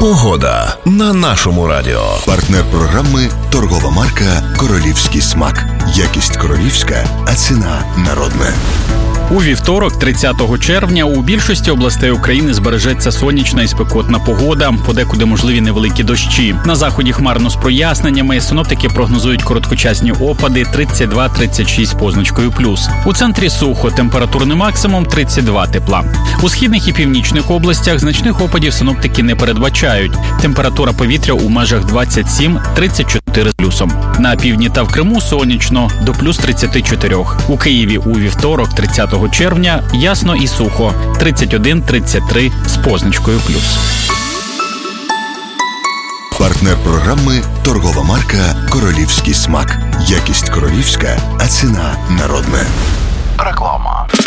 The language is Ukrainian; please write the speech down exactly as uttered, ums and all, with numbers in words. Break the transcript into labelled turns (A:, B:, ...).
A: Погода на нашому радіо.
B: Партнер програми – торгова марка «Королівський смак». Якість королівська, а ціна народна.
C: У вівторок, тридцятого червня, у більшості областей України збережеться сонячна і спекотна погода, подекуди можливі невеликі дощі. На заході хмарно з проясненнями, синоптики прогнозують короткочасні опади тридцять два - тридцять шість позначкою плюс. У центрі сухо, температурний максимум тридцять два тепла. У східних і північних областях значних опадів синоптики не передбачають. Температура повітря у межах двадцять сім - тридцять чотири з плюсом. На півдні та в Криму сонячно, до плюс тридцяти чотирьох. У Києві у вівторок, тридцятого червня, ясно і сухо, тридцять один - тридцять три з позначкою плюс.
B: Партнер програми – торгова марка «Королівський смак». Якість королівська, а ціна народна.
A: Реклама.